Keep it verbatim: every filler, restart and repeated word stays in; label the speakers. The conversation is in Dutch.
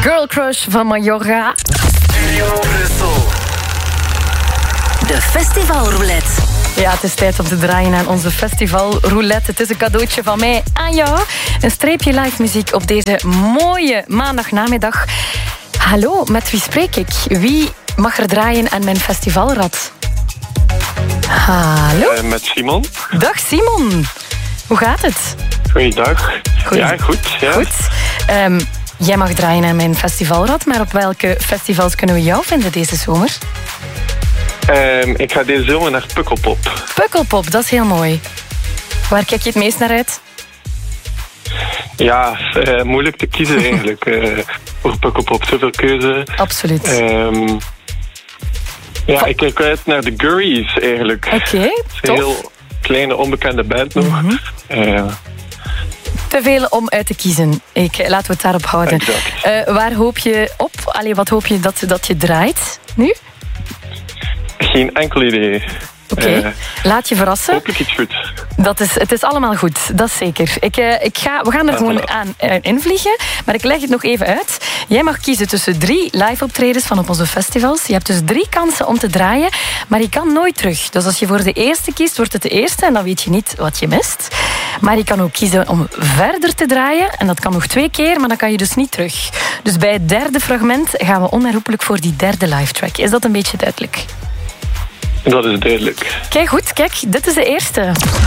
Speaker 1: Girl Crush van Majorga.
Speaker 2: Studio Brussel.
Speaker 3: De festivalroulette.
Speaker 1: Ja, het is tijd om te draaien aan onze festivalroulette. Het is een cadeautje van mij aan jou. Een streepje live muziek op deze mooie maandagnamiddag. Hallo, met wie spreek ik? Wie mag er draaien aan mijn festivalrad? Hallo?
Speaker 4: Uh, met Simon.
Speaker 1: Dag Simon. Hoe gaat het?
Speaker 4: Goeiedag.
Speaker 1: Goeie...
Speaker 4: Ja, goed. Ja.
Speaker 1: Goed. Um, jij mag draaien aan mijn festivalrad, maar op welke festivals kunnen we jou vinden deze zomer?
Speaker 4: Um, ik ga deze zomer naar Pukkelpop.
Speaker 1: Pukkelpop, dat is heel mooi. Waar kijk je het meest naar uit?
Speaker 4: Ja, uh, moeilijk te kiezen eigenlijk. uh, voor Pukkelpop, zoveel keuze.
Speaker 1: Absoluut.
Speaker 4: Um, ja, ik kijk uit naar de Gurries eigenlijk.
Speaker 1: Oké, okay,
Speaker 4: een heel kleine, onbekende band nog.
Speaker 1: Mm-hmm.
Speaker 4: Uh,
Speaker 1: Te veel om uit te kiezen. Ik, laten we het daarop houden. Uh, waar hoop je op? Allee, wat hoop je dat, dat je draait nu?
Speaker 4: Geen enkel idee.
Speaker 1: Oké, okay. uh, laat je verrassen.
Speaker 4: Hopelijk iets goed.
Speaker 1: Dat is, het is allemaal goed, dat is zeker. Ik, uh, ik ga, we gaan er ah, gewoon voilà. aan uh, invliegen, maar ik leg het nog even uit. Jij mag kiezen tussen drie live optredens van op onze festivals. Je hebt dus drie kansen om te draaien, maar je kan nooit terug. Dus als je voor de eerste kiest, wordt het de eerste en dan weet je niet wat je mist. Maar je kan ook kiezen om verder te draaien en dat kan nog twee keer, maar dan kan je dus niet terug. Dus bij het derde fragment gaan we onherroepelijk voor die derde live track. Is dat een beetje duidelijk?
Speaker 4: Dat is duidelijk.
Speaker 1: Kijk goed, kijk, dit is de eerste.